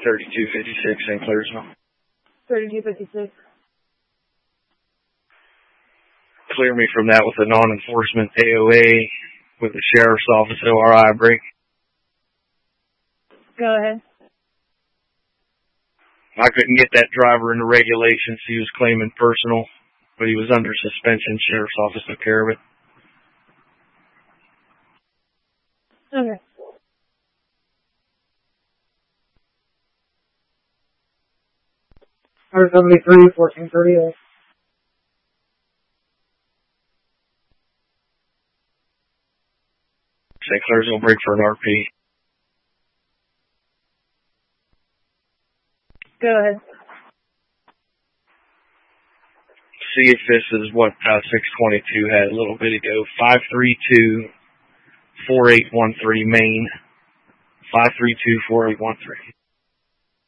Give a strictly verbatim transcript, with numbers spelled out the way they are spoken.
thirty-two fifty-six, Saint Clairsville. thirty-two fifty-six. Clear me from that with a non-enforcement A O A with the sheriff's office O R I break. Go ahead. I couldn't get that driver into regulations. He was claiming personal, but he was under suspension. Sheriff's office took care of it. Okay. one seventy-three, fourteen thirty-eight. Saint Clairsville break for an R P. Go ahead. See if this is what uh, six twenty-two had a little bit ago. five three two, four eight one three Main. five three two, four eight one three.